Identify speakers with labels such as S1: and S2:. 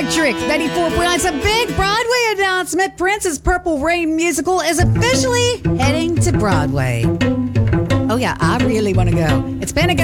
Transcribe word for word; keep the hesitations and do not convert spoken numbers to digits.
S1: Matrix ninety-four point nine. It's a big Broadway announcement. Prince's Purple Rain musical is officially heading to Broadway. Oh, yeah, I really want to go. It's been a good